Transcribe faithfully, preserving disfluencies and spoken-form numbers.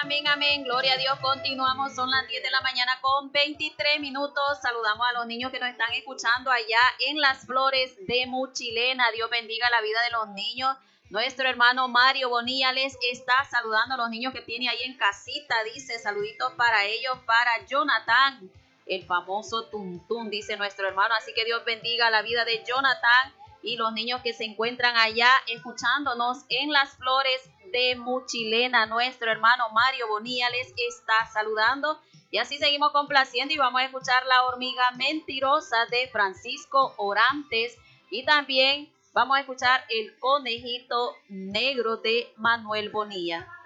Amén, amén. Gloria a Dios. Continuamos. Son las diez de la mañana con veintitrés minutos. Saludamos a los niños que nos están escuchando allá en Las Flores de Muchilena. Dios bendiga la vida de los niños. Nuestro hermano Mario Bonilla les está saludando a los niños que tiene ahí en casita. Dice saluditos para ellos, para Jonathan, el famoso Tuntún, dice nuestro hermano. Así que Dios bendiga la vida de Jonathan y los niños que se encuentran allá escuchándonos en Las Flores de Muchilena. Nuestro hermano Mario Bonilla les está saludando. Y así seguimos complaciendo y vamos a escuchar La hormiga mentirosa de Francisco Orantes. Y también vamos a escuchar El conejito negro de Manuel Bonilla.